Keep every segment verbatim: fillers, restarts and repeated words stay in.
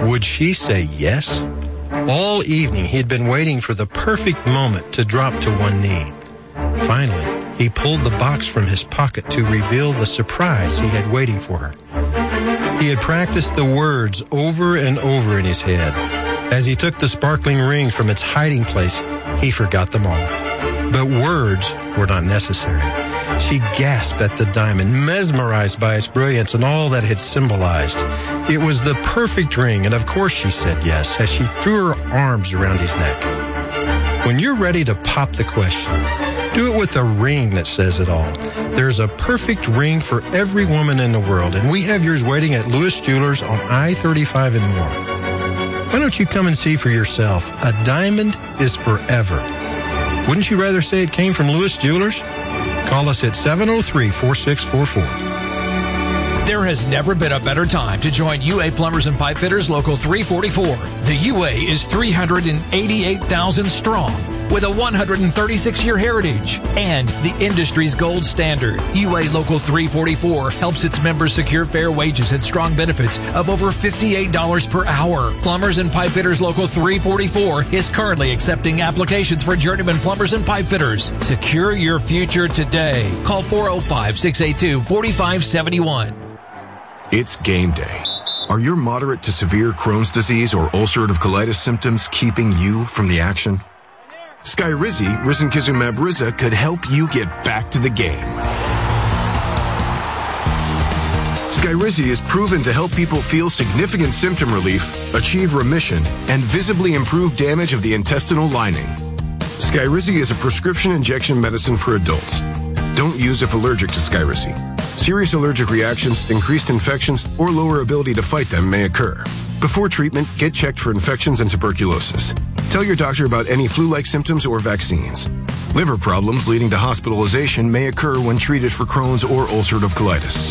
Would she say yes? All evening he had been waiting for the perfect moment to drop to one knee. Finally, he pulled the box from his pocket to reveal the surprise he had waiting for her. He had practiced the words over and over in his head. As he took the sparkling ring from its hiding place, he forgot them all. But words were not necessary. She gasped at the diamond, mesmerized by its brilliance and all that it had symbolized. It was the perfect ring, and of course she said yes, as she threw her arms around his neck. When you're ready to pop the question, do it with a ring that says it all. There's a perfect ring for every woman in the world, and we have yours waiting at Lewis Jewelers on I thirty-five and more. Why don't you come and see for yourself? A diamond is forever. Wouldn't you rather say it came from Lewis Jewelers? Call us at seven oh three, four six four four. There has never been a better time to join U A Plumbers and Pipe Fitters Local three forty-four. The U A is three hundred eighty-eight thousand strong with a one hundred thirty-six year heritage and the industry's gold standard. U A Local three forty-four helps its members secure fair wages and strong benefits of over fifty-eight dollars per hour. Plumbers and Pipe Fitters Local three forty-four is currently accepting applications for journeyman plumbers and pipe fitters. Secure your future today. Call four oh five, six eight two, four five seven one. It's game day. Are your moderate to severe Crohn's disease or ulcerative colitis symptoms keeping you from the action? Skyrizi, risankizumab Riza, could help you get back to the game. Skyrizi is proven to help people feel significant symptom relief, achieve remission, and visibly improve damage of the intestinal lining. Skyrizi is a prescription injection medicine for adults. Don't use if allergic to Skyrizi. Serious allergic reactions, increased infections, or lower ability to fight them may occur. Before treatment, get checked for infections and tuberculosis. Tell your doctor about any flu-like symptoms or vaccines. Liver problems leading to hospitalization may occur when treated for Crohn's or ulcerative colitis.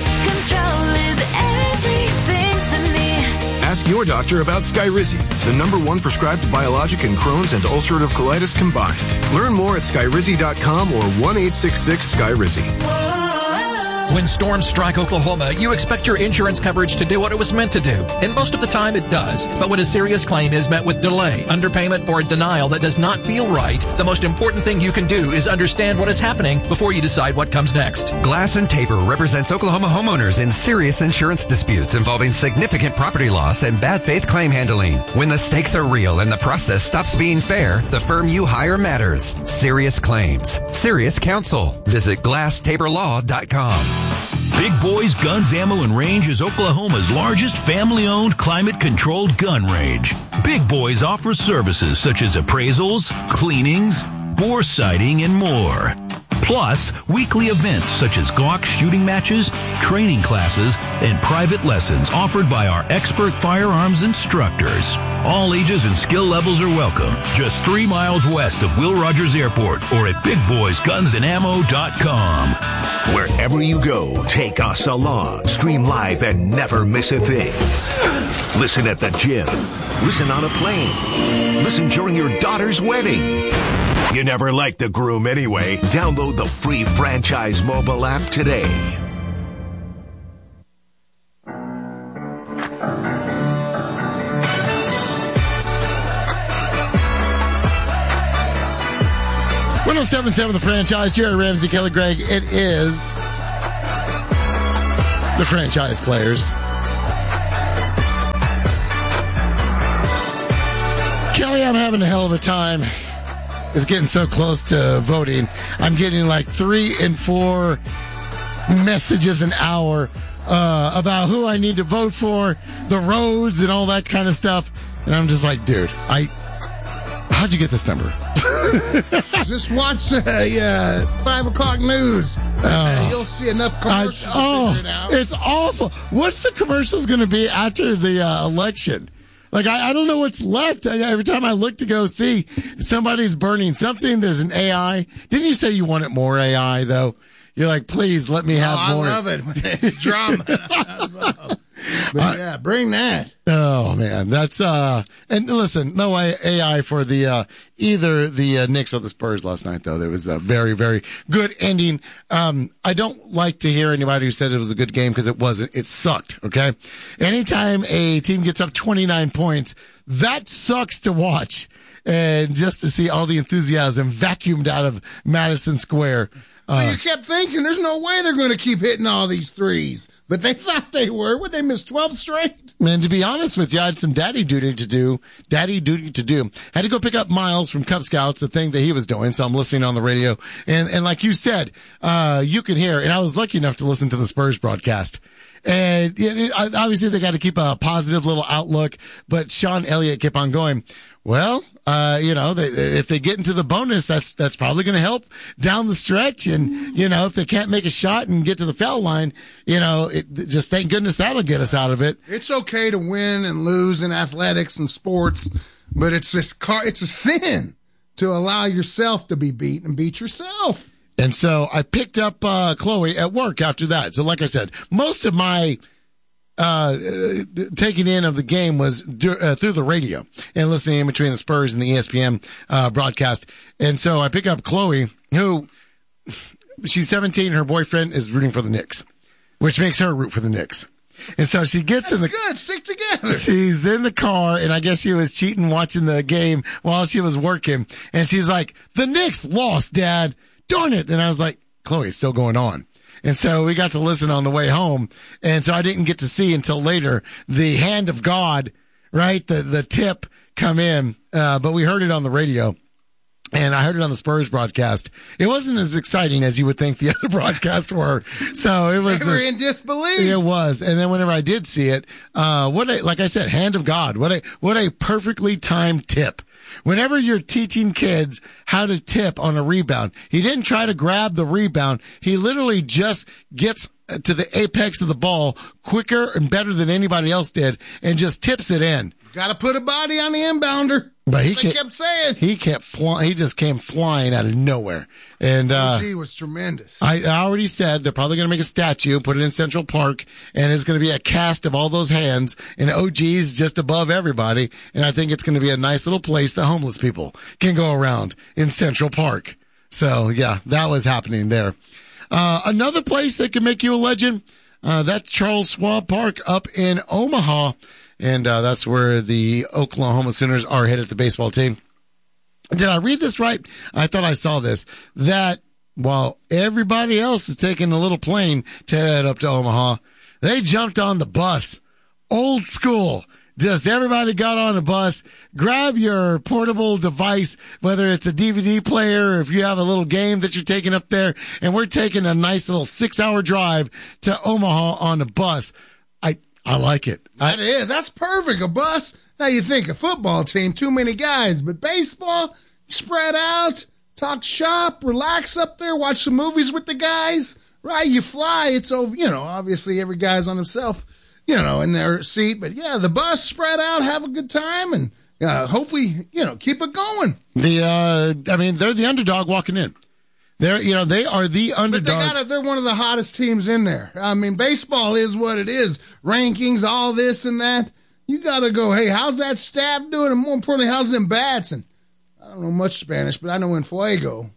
Control is everything to me. Ask your doctor about Skyrizi, the number one prescribed biologic in Crohn's and ulcerative colitis combined. Learn more at skyrizi dot com or one eight six six Skyrizi. When storms strike Oklahoma, you expect your insurance coverage to do what it was meant to do. And most of the time it does. But when a serious claim is met with delay, underpayment, or a denial that does not feel right, the most important thing you can do is understand what is happening before you decide what comes next. Glass and Tabor represents Oklahoma homeowners in serious insurance disputes involving significant property loss and bad faith claim handling. When the stakes are real and the process stops being fair, the firm you hire matters. Serious claims. Serious counsel. Visit glass tabor law dot com. Big Boys Guns, Ammo, and Range is Oklahoma's largest family-owned, climate-controlled gun range. Big Boys offers services such as appraisals, cleanings, bore sighting, and more. Plus, weekly events such as Glock shooting matches, training classes, and private lessons offered by our expert firearms instructors. All ages and skill levels are welcome. Just three miles west of Will Rogers Airport or at big boys guns and ammo dot com. Wherever you go, take us along. Stream live and never miss a thing. Listen at the gym. Listen on a plane. Listen during your daughter's wedding. You never liked the groom anyway. Download the free franchise mobile app today. one oh seven point seven The Franchise. Jerry Ramsey, Kelly Gregg. It is the Franchise Players. Kelly, I'm having a hell of a time. It's getting so close to voting. I'm getting like three and four messages an hour uh, about who I need to vote for, the roads, and all that kind of stuff. And I'm just like, dude, I. How'd you get this number? Just watch uh, uh, five o'clock news. Uh, You'll see enough commercials. I, oh, out. It's awful. What's the commercials going to be after the uh, election? Like, I, I don't know what's left. I, every time I look to go see, somebody's burning something. There's an A I. Didn't you say you wanted more A I, though? You're like, please let me have oh, more. I love it when it's drama. But Uh, yeah, bring that. Oh man, that's uh. And listen, no A I for the uh either the uh, Knicks or the Spurs last night though. There was a very very good ending. Um, I don't like to hear anybody who said it was a good game because it wasn't. It sucked. Okay, anytime a team gets up twenty-nine points, that sucks to watch. And just to see all the enthusiasm vacuumed out of Madison Square. Well, Uh, you kept thinking there's no way they're going to keep hitting all these threes, but they thought they were. Would they miss twelve straight? And to be honest with you, I had some daddy duty to do. Daddy duty to do. Had to go pick up Miles from Cub Scouts, the thing that he was doing. So I'm listening on the radio. And, and like you said, uh, you can hear, and I was lucky enough to listen to the Spurs broadcast. And it, obviously they got to keep a positive little outlook, but Sean Elliott kept on going, well, uh, you know, they, if they get into the bonus, that's, that's probably going to help down the stretch. And, you know, if they can't make a shot and get to the foul line, you know, it, just thank goodness that'll get us out of it. It's okay to win and lose in athletics and sports, but it's this car, it's a sin to allow yourself to be beat and beat yourself. And so I picked up uh, Chloe at work after that. So like I said, most of my uh, taking in of the game was du- uh, through the radio and listening in between the Spurs and the E S P N uh, broadcast. And so I pick up Chloe, who she's seventeen. Her boyfriend is rooting for the Knicks, which makes her root for the Knicks. And so she gets That's in the good. Stick together. She's in the car, and I guess she was cheating watching the game while she was working. And she's like, "The Knicks lost, Dad. Darn it." And I was like, "Chloe, it's still going on." And so we got to listen on the way home. And so I didn't get to see until later the hand of God, right? The, the tip come in. Uh, but we heard it on the radio. And I heard it on the Spurs broadcast. It wasn't as exciting as you would think the other broadcasts were. So it was. They were a- in disbelief. It was. And then whenever I did see it, uh, what a, like I said, hand of God. What a, what a perfectly timed tip. Whenever you're teaching kids how to tip on a rebound, he didn't try to grab the rebound. He literally just gets to the apex of the ball quicker and better than anybody else did and just tips it in. Got to put a body on the inbounder. But he they kept, kept saying. He kept flying. He just came flying out of nowhere. And, uh, O G was tremendous. I, I already said they're probably going to make a statue, put it in Central Park, and it's going to be a cast of all those hands, and O G's just above everybody. And I think it's going to be a nice little place that homeless people can go around in Central Park. So yeah, that was happening there. Uh, another place that can make you a legend, uh, that's Charles Schwab Park up in Omaha. And, uh, that's where the Oklahoma Sooners are headed, the baseball team. Did I read this right? I thought I saw this, that while everybody else is taking a little plane to head up to Omaha, they jumped on the bus. Old school. Just everybody got on a bus, grab your portable device, whether it's a D V D player or if you have a little game that you're taking up there, and we're taking a nice little six hour drive to Omaha on a bus. I, I like it. That I, is. That's perfect. A bus. Now you think a football team, too many guys, but baseball, spread out, talk shop, relax up there, watch some movies with the guys, right? You fly. It's over. You know, obviously every guy's on himself, you know, in their seat, but yeah, the bus, spread out, have a good time, and uh, hopefully, you know, keep it going. the, uh, I mean, they're the underdog walking in. They're, you know, they are the But underdog. they got it. They're one of the hottest teams in there. I mean, baseball is what it is. Rankings, all this and that. You got to go, hey, how's that staff doing? And more importantly, how's them bats? And I don't know much Spanish, but I know en fuego.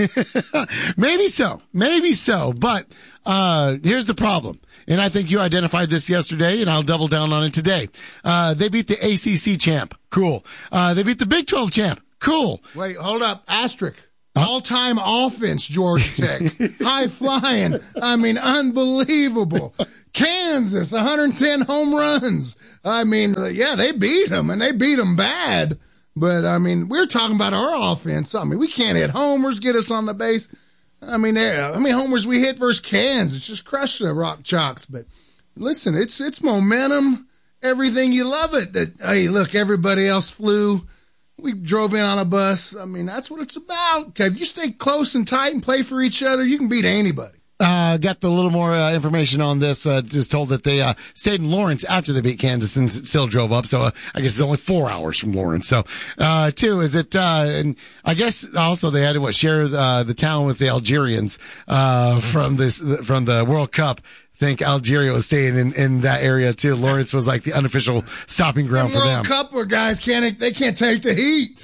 Maybe so. Maybe so. But uh here's the problem. And I think you identified this yesterday, and I'll double down on it today. Uh They beat the A C C champ. Cool. Uh They beat the Big twelve champ. Cool. Wait, hold up. Asterisk. All-time offense, Georgia Tech. High flying. I mean, unbelievable. Kansas, one hundred ten home runs. I mean, yeah, they beat them, and they beat them bad. But, I mean, we're talking about our offense. I mean, we can't hit homers, get us on the base. I mean, how many homers we hit versus Kansas? Just crush the Rock Chalks. But, listen, it's it's momentum, everything. You love it. That, hey, look, everybody else flew. We drove in on a bus. I mean, that's what it's about. Okay, if you stay close and tight and play for each other, you can beat anybody. Uh, got the little more uh, information on this. Uh, just told that they uh, stayed in Lawrence after they beat Kansas and s- still drove up. So uh, I guess it's only four hours from Lawrence. So, uh, two, is it, uh, and I guess also they had to what, share uh, the town with the Algerians uh, from this, from the World Cup. think Algeria was staying in, in that area too. Lawrence was like the unofficial stopping ground Them for World them. Cup where guys can't, they can't take the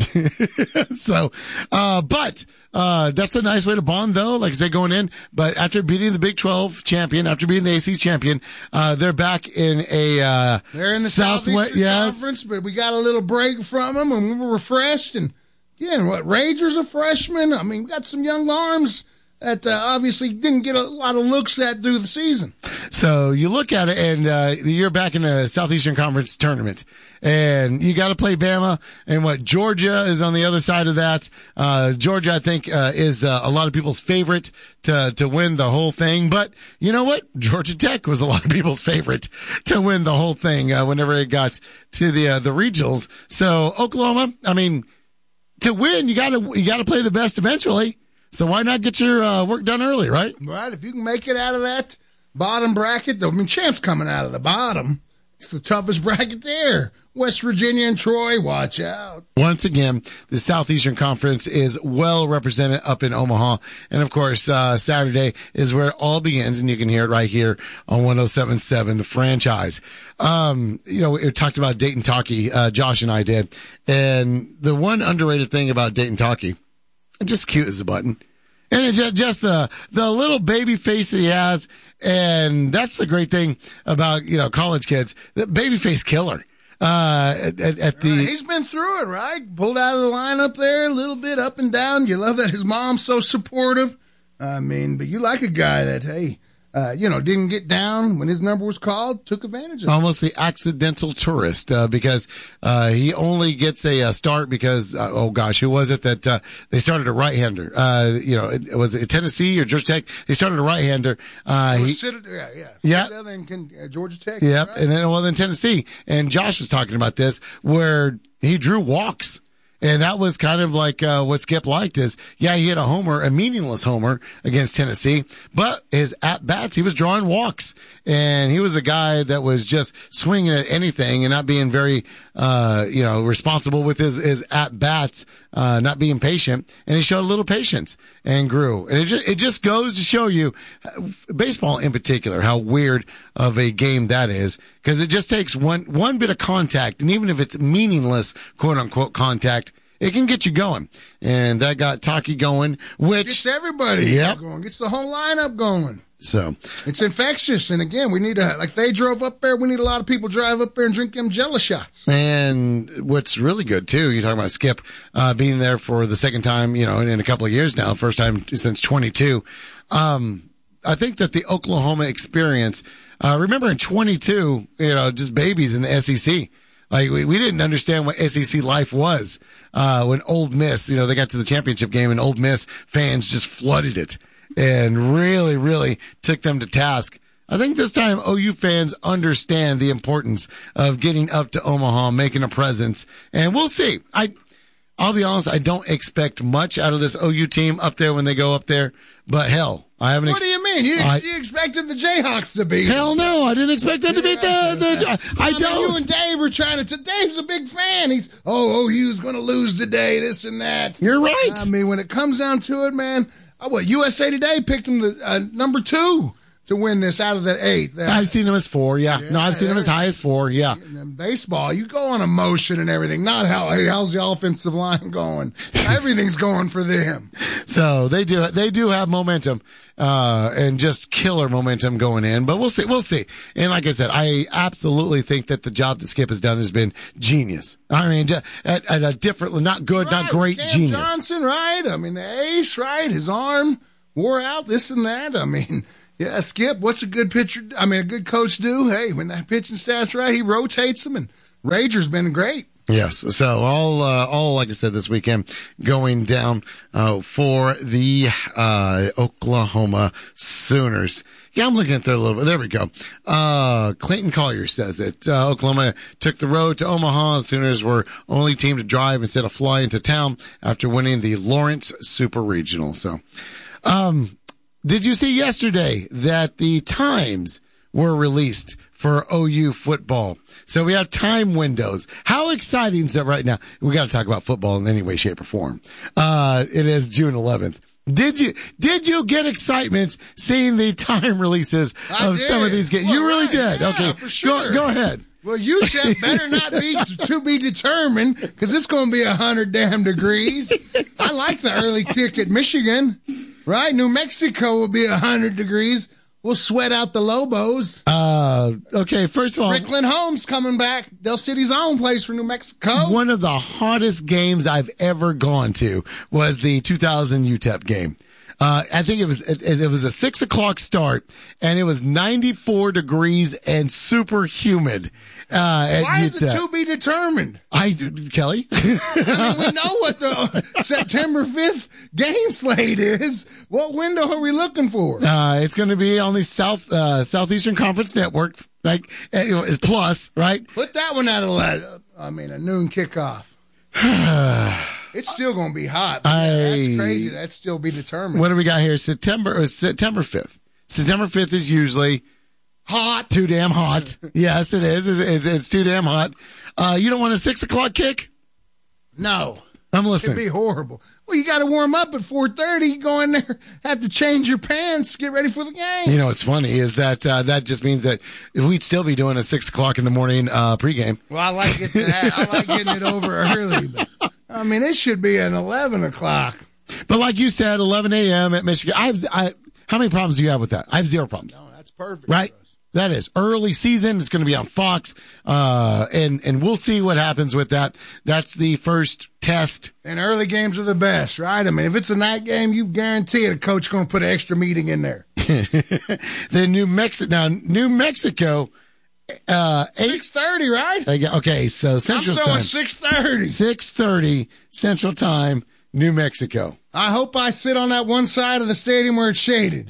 heat. So, uh, but, uh, that's a nice way to bond though, like I said, going in. But after beating the Big twelve champion, after beating the A C champion, uh, they're back in a, uh, They're in the Southwest, Southeastern yes. Conference, but we got a little break from them and we were refreshed. And, yeah, and what, Rangers are freshmen. I mean, we got some young arms that uh, obviously didn't get a lot of looks at through the season. So you look at it, and uh, you're back in the Southeastern Conference tournament, and you got to play Bama. And what Georgia is on the other side of that. Uh, Georgia, I think, uh, is uh, a lot of people's favorite to to win the whole thing. But you know what? Georgia Tech was a lot of people's favorite to win the whole thing uh, whenever it got to the uh, the regionals. So Oklahoma, I mean, to win, you got to you got to play the best eventually. So why not get your uh, work done early, right? Right. If you can make it out of that bottom bracket, I mean, Champ's coming out of the bottom. It's the toughest bracket there. West Virginia and Troy, watch out. Once again, the Southeastern Conference is well represented up in Omaha. And of course, uh, Saturday is where it all begins, and you can hear it right here on one oh seven point seven, the franchise. Um, you know, we talked about Dayton Talkie, uh, Josh and I did. And the one underrated thing about Dayton Talkie, just cute as a button. And it just, just the, the little baby face that he has. And that's the great thing about, you know, college kids, the baby face killer. Uh, at, at, at the, Right, he's been through it, right? Pulled out of the lineup there a little bit up and down. You love that his mom's so supportive. I mean, but you like a guy that, hey, uh, you know, didn't get down when his number was called, took advantage of it. almost the accidental tourist, uh, because, uh, he only gets a, uh start because, uh, oh gosh, who was it that, uh, they started a right-hander? Uh, you know, it, was it Tennessee or Georgia Tech? They started a right-hander. Uh, It he, was Citadel, yeah, yeah. Yeah. Citadel and Con- uh, Georgia Tech. yep. right? And then, well, then Tennessee. And Josh was talking about this where he drew walks. And that was kind of like, uh, what Skip liked is, yeah, he had a homer, a meaningless homer against Tennessee, but his at-bats, he was drawing walks. And he was a guy that was just swinging at anything and not being very, uh, you know, responsible with his, his at-bats, uh, not being patient. And he showed a little patience and grew. And it just, it just goes to show you, baseball in particular, how weird of a game that is. Cause it just takes one, one bit of contact. And even if it's meaningless, quote unquote, contact, it can get you going. And that got Talkie going, which. Gets everybody Yep. going. Gets the whole lineup going. So. It's infectious. And again, we need to, like they drove up there, we need a lot of people drive up there and drink them Jello shots. And what's really good too, you're talking about Skip, uh, being there for the second time, you know, in, in a couple of years now, first time since twenty-two. Um, I think that the Oklahoma experience, uh, remember in twenty-two, you know, just babies in the S E C. Like, we, we didn't understand what S E C life was, uh, when Ole Miss, you know, they got to the championship game and Ole Miss fans just flooded it and really, really took them to task. I think this time O U fans understand the importance of getting up to Omaha, making a presence, and we'll see. I, I'll be honest, I don't expect much out of this O U team up there when they go up there, but hell, I haven't. What Ex- do you mean? You, ex- I- you expected the Jayhawks to beat Hell no, I didn't expect them to beat the, the, I, I mean, don't. You and Dave were trying to. Dave's a big fan. He's oh, oh, he was going to lose today, this and that. You're right. I mean, when it comes down to it, man, oh, what U S A Today picked him the uh, number two to win this out of the eight. That, I've seen him as four, yeah. Yeah, no, I've seen him as high as four, yeah. in baseball, you go on emotion and everything. Not how hey, how's the offensive line going? Everything's going for them. So they do, they do have momentum, uh, and just killer momentum going in, but we'll see, we'll see. And like I said, I absolutely think that the job that Skip has done has been genius. I mean, at, at a different, not good, Right, not great, Cam genius. Johnson, right? I mean, the ace, right? His arm wore out, this and that. I mean, yeah, Skip, what's a good pitcher, I mean, a good coach do? Hey, when that pitching staff's right, he rotates them, and Rager's been great. Yes. So all, uh, all, like I said, this weekend going down, uh, for the, uh, Oklahoma Sooners. Yeah, I'm looking at there a little bit. There we go. Uh, Clayton Collier says it. Uh, Oklahoma took the road to Omaha. The Sooners were only team to drive instead of fly into town after winning the Lawrence Super Regional. So, um, did you see yesterday that the times were released for O U football? So we have time windows. How exciting is that right now? We got to talk about football in any way, shape, or form. Uh, it is June eleventh. Did you did you get excitement seeing the time releases I of did. some of these games? Well, you really right. did. Yeah, okay, for sure. go, go ahead. Well, U T E P better not be t- to be determined because it's going to be a hundred damn degrees. I like the early kick at Michigan, right? New Mexico will be a hundred degrees. We'll sweat out the Lobos. Uh, okay, first of all, Rickland Holmes coming back. Del City's own place for New Mexico. one of the hottest games I've ever gone to was the two thousand U T E P game. Uh, I think it was, it, it was a six o'clock start and it was ninety-four degrees and super humid. Uh, Why at is U T E P. it to be determined? I, Kelly? I mean, we know what the September fifth game slate is. What window are we looking for? Uh, it's going to be on the South, uh, Southeastern Conference Network, like, uh, plus, right? Put that one at eleven. I mean, a noon kickoff. It's still going to be hot. But I- that's crazy. That's still be determined. What do we got here? September, or September fifth. September fifth is usually Hot. too damn hot. Yes, it is. It's, it's, it's too damn hot. Uh, you don't want a six o'clock kick? No. I'm It'd listening. be horrible. Well, you got to warm up at four thirty. You go in there, have to change your pants, get ready for the game. You know what's funny is that uh, that just means that we'd still be doing a six o'clock in the morning uh, pregame. Well, I like it that. I like getting it over early. But, I mean, it should be an eleven o'clock. But like you said, eleven a.m. at Michigan. I have. I, how many problems do you have with that? I have zero problems. No, that's perfect. Right? That is early season. It's going to be on Fox, uh, and and we'll see what happens with that. That's the first test. And early games are the best, right? I mean, if it's a night game, you guarantee it, a coach going to put an extra meeting in there. The New Mexico, now New Mexico, uh, eight. six thirty, right? Okay, so I'm Central showing Time, six thirty. six thirty Central Time, New Mexico. I hope I sit on that one side of the stadium where it's shaded.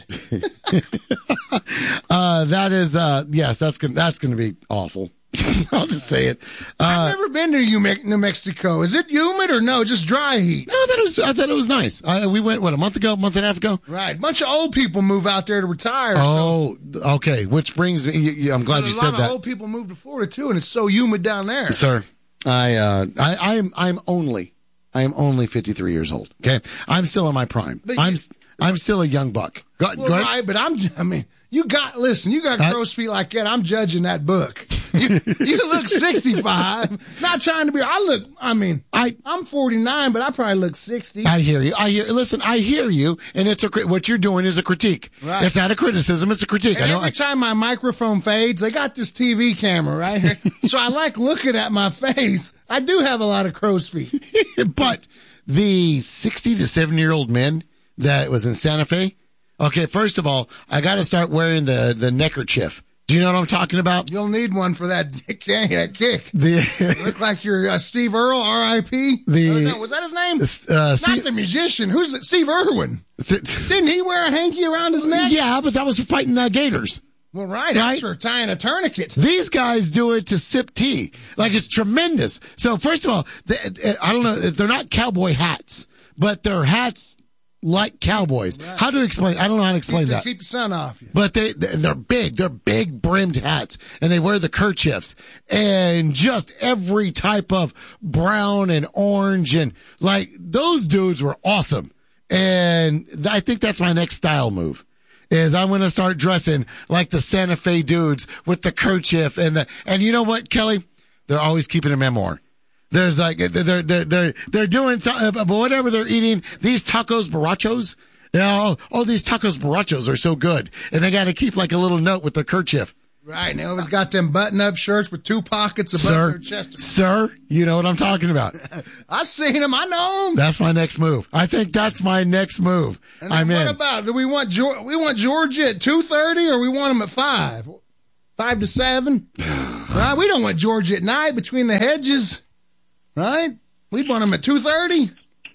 Uh, that is, uh, yes, that's gonna, that's gonna be awful. I'll just say it. Uh, I've never been to New Me- New Mexico. Is it humid or no? Just dry heat? no, I thought it was, I thought it was nice. I, we went, what, a month ago, a month and a half ago? Right. Bunch of old people move out there to retire. so. Oh, okay. Which brings me, you- you- I'm glad But you a said lot that. of old people move to Florida too, and it's so humid down there. Sir, I, uh, I, I'm, I'm only, I am only fifty-three years old. Okay. I'm still in my prime. But I'm, you- I'm still a young buck. Go, Well, go ahead. right, but I'm. I mean, you got. Listen, you got I- crow's feet like that. I'm judging that book. You, you look sixty-five. Not trying to be. I look. I mean, I, I'm forty-nine, but I probably look sixty. I hear you. I hear, listen, I hear you. And it's a, cri- what you're doing is a critique. Right. It's not a criticism. It's a critique. And I know. every time my microphone fades, they got this T V camera right here, so I like looking at my face. I do have a lot of crow's feet. But the sixty to seventy year old men that was in Santa Fe. Okay. First of all, I got to start wearing the, the neckerchief. Do you know what I'm talking about? You'll need one for that kick. That kick. The, You look like you're uh, Steve Earle, R I P The- was, that, was that his name? uh, Not see- the musician. Who's it? Steve Irwin? Didn't he wear a hanky around his neck? yeah, but that was for fighting uh, gators. Well, right. That's Right. for tying a tourniquet. These guys do it to sip tea. Like, it's tremendous. So, first of all, they, I don't know, they're not cowboy hats, but they're hats like cowboys. Right. How to explain? I don't know how to explain Keep, that. keep the sun off you. But they, they're big. They're big brimmed hats, and they wear the kerchiefs, and just every type of brown and orange, and like, those dudes were awesome. And th- I think that's my next style move. Is I'm going to start dressing like the Santa Fe dudes with the kerchief and the, and you know what, Kelly? They're always keeping a memoir. There's like, they're, they're, they're, they're doing something, but whatever they're eating, these tacos borrachos, you know, all these tacos borrachos are so good. And they got to keep like a little note with the kerchief. Right. And they always got them button-up shirts with two pockets above Sir, their chest. sir, you know what I'm talking about. I've seen them. I know them. That's my next move. I think that's my next move. And I'm then what in. about, do we want, Geor- we want Georgia at two thirty or we want them at five? five to seven? Right. We don't want Georgia at night between the hedges. Right. We want them at two thirty.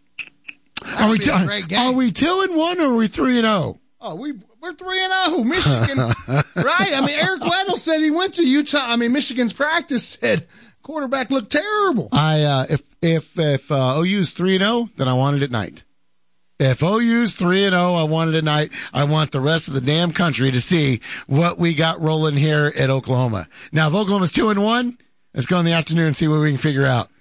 Are we, be a t- great game. are we two and one or are we three and oh? Oh, we we're three and zero, Michigan, right? I mean, Eric Weddle said he went to Utah. I mean, Michigan's practice said quarterback looked terrible. I uh, if if if uh, O U's three and zero, then I want it at night. If O U's three and zero, I want it at night. I want the rest of the damn country to see what we got rolling here at Oklahoma. Now, if Oklahoma's two and one, let's go in the afternoon and see what we can figure out.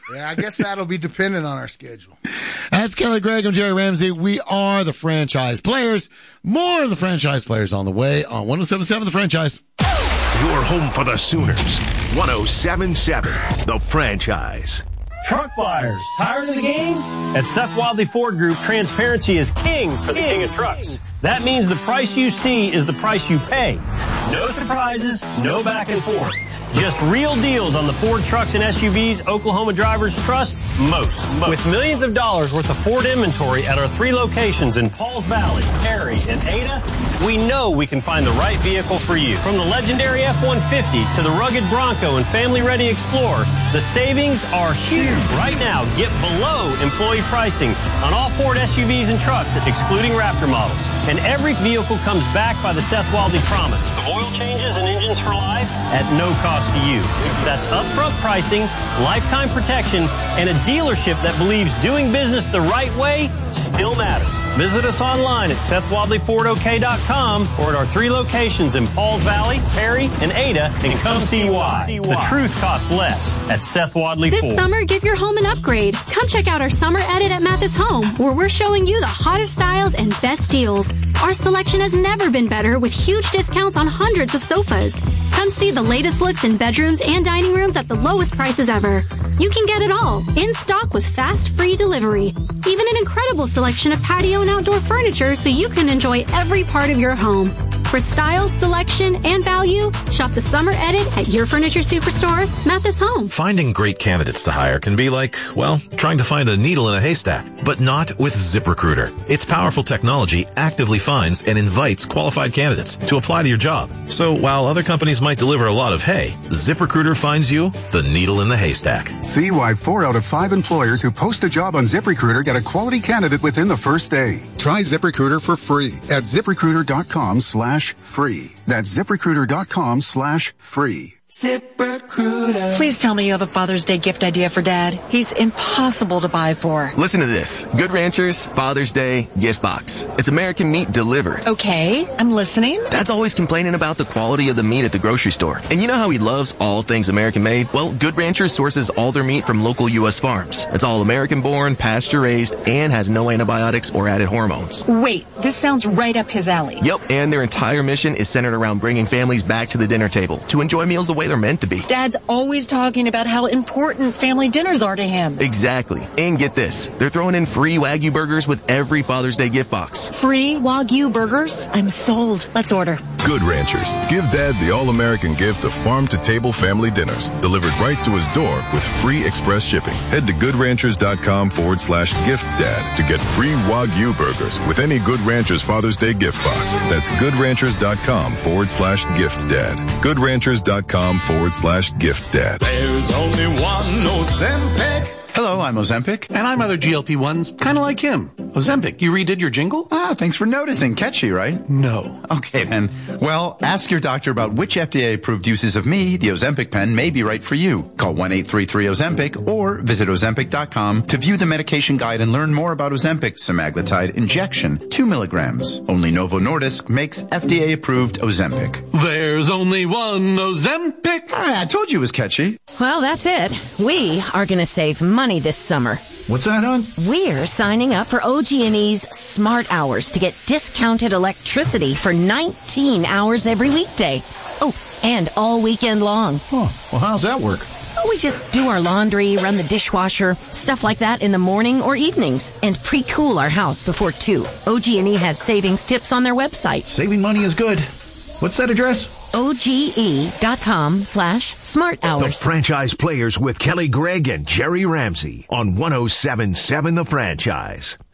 Yeah, I guess that'll be dependent on our schedule. That's Kelly Gregg. I'm Jerry Ramsey. We are the Franchise Players. More of the Franchise Players on the way on one oh seven point seven The Franchise. Your home for the Sooners. one oh seven point seven The Franchise. Truck buyers, tired of the games? At Seth Wadley Ford Group, transparency is king for the king of trucks. That means the price you see is the price you pay. No surprises, no back and forth. Just real deals on the Ford trucks and S U Vs Oklahoma drivers trust most. With millions of dollars worth of Ford inventory at our three locations in Pauls Valley, Perry, and Ada, we know we can find the right vehicle for you. From the legendary F one fifty to the rugged Bronco and family-ready Explorer, the savings are huge. Right now, get below employee pricing on all Ford S U Vs and trucks, excluding Raptor models. And every vehicle comes back by the Seth Wadley promise of oil changes and engines for life at no cost to you. That's upfront pricing, lifetime protection, and a dealership that believes doing business the right way still matters. Visit us online at Seth Wadley Ford O K dot com or at our three locations in Pauls Valley, Perry, and Ada, and come see why. The truth costs less at Seth Wadley This Ford. summer, give your home an upgrade. Come check out our summer edit at Mathis Home, where we're showing you the hottest styles and best deals. Our selection has never been better, with huge discounts on hundreds of sofas. Come see the latest looks in bedrooms and dining rooms at the lowest prices ever. You can get it all, in stock with fast, free delivery. Even an incredible selection of patio and outdoor furniture so you can enjoy every part of your home. For style, selection, and value, shop the summer edit at your furniture superstore, Mathis Home. Finding great candidates to hire can be like, well, trying to find a needle in a haystack, but not with ZipRecruiter. Its powerful technology actively finds and invites qualified candidates to apply to your job. So while other companies might deliver a lot of hay, ZipRecruiter finds you the needle in the haystack. See why four out of five employers who post a job on ZipRecruiter get a quality candidate within the first day. Try ZipRecruiter for free at ZipRecruiter.com slash free. That's ZipRecruiter.com slash free. ZipRecruiter. Please tell me you have a Father's Day gift idea for Dad. He's impossible to buy for. Listen to this. Good Ranchers Father's Day gift box. It's American meat delivered. Okay, I'm listening. Dad's always complaining about the quality of the meat at the grocery store. And you know how he loves all things American made? Well, Good Ranchers sources all their meat from local U S farms. It's all American born, pasture raised, and has no antibiotics or added hormones. Wait, this sounds right up his alley. Yep, and their entire mission is centered around bringing families back to the dinner table to enjoy meals the way they're meant to be. Dad's always talking about how important family dinners are to him. Exactly. And get this, they're throwing in free Wagyu burgers with every Father's Day gift box. Free Wagyu burgers? I'm sold. Let's order. Good Ranchers. Give Dad the all-American gift of farm-to-table family dinners delivered right to his door with free express shipping. Head to goodranchers.com forward slash gift dad to get free Wagyu burgers with any Good Ranchers Father's Day gift box. That's goodranchers.com forward slash gift dad. Goodranchers.com forward slash gift dad. There's only one Ozempic. Hello, I'm Ozempic, and I'm other G L P ones, kind of like him. Ozempic, you redid your jingle? Ah, thanks for noticing. Catchy, right? No. Okay, then. Well, ask your doctor about which F D A-approved uses of me, the Ozempic pen, may be right for you. Call one eight three three Ozempic or visit Ozempic dot com to view the medication guide and learn more about Ozempic semaglutide injection, two milligrams. Only Novo Nordisk makes F D A-approved Ozempic. There's only one Ozempic. Ah, I told you it was catchy. Well, that's it. We are going to save money this summer. What's that, hon? We're signing up for O G and E's Smart Hours to get discounted electricity for nineteen hours every weekday. Oh, and all weekend long. Oh, well, how's that work? We just do our laundry, run the dishwasher, stuff like that in the morning or evenings, and pre-cool our house before two. O G and E has savings tips on their website. Saving money is good. What's that address? O G E dot com slash smart hours. The Franchise Players with Kelly Gregg and Jerry Ramsey on one oh seven point seven The Franchise.